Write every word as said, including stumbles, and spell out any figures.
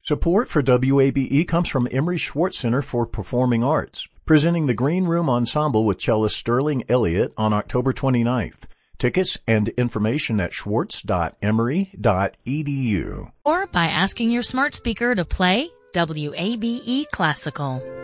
Support for W A B E comes from Emery Schwartz Center for Performing Arts, presenting the Green Room Ensemble with cellist Sterling Elliott on October twenty-ninth. Tickets and information at schwartz dot emory dot e d u. Or by asking your smart speaker to play W A B E Classical.